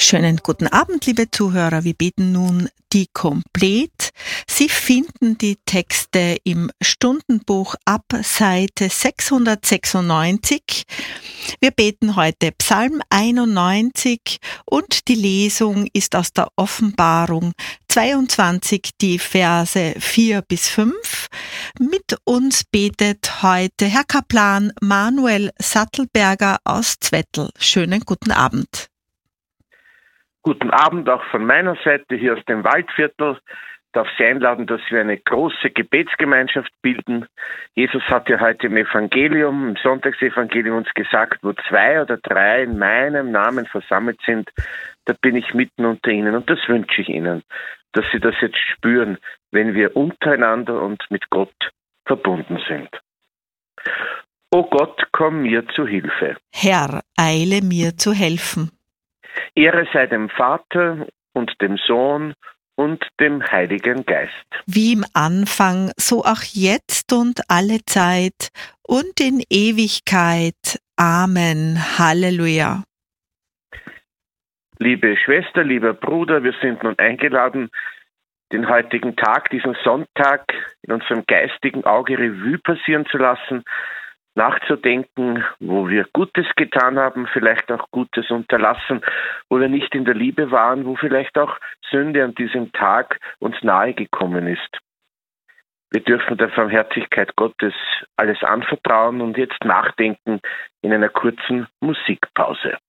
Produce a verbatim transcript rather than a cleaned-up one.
Schönen guten Abend, liebe Zuhörer. Wir beten nun die Komplett. Sie finden die Texte im Stundenbuch ab Seite sechshundertsechsundneunzig. Wir beten heute Psalm einundneunzig und die Lesung ist aus der Offenbarung zweiundzwanzig, die Verse vier bis fünf. Mit uns betet heute Herr Kaplan Manuel Sattelberger aus Zwettl. Schönen guten Abend. Guten Abend auch von meiner Seite hier aus dem Waldviertel. Ich darf Sie einladen, dass wir eine große Gebetsgemeinschaft bilden. Jesus hat ja heute im Evangelium, im Sonntagsevangelium uns gesagt, wo zwei oder drei in meinem Namen versammelt sind, da bin ich mitten unter ihnen. Und das wünsche ich Ihnen, dass Sie das jetzt spüren, wenn wir untereinander und mit Gott verbunden sind. O Gott, komm mir zu Hilfe. Herr, eile mir zu helfen. Ehre sei dem Vater und dem Sohn und dem Heiligen Geist. Wie im Anfang, so auch jetzt und alle Zeit und in Ewigkeit. Amen. Halleluja. Liebe Schwester, lieber Bruder, wir sind nun eingeladen, den heutigen Tag, diesen Sonntag in unserem geistigen Auge Revue passieren zu lassen, nachzudenken, wo wir Gutes getan haben, vielleicht auch Gutes unterlassen, wo wir nicht in der Liebe waren, wo vielleicht auch Sünde an diesem Tag uns nahe gekommen ist. Wir dürfen der Barmherzigkeit Gottes alles anvertrauen und jetzt nachdenken in einer kurzen Musikpause.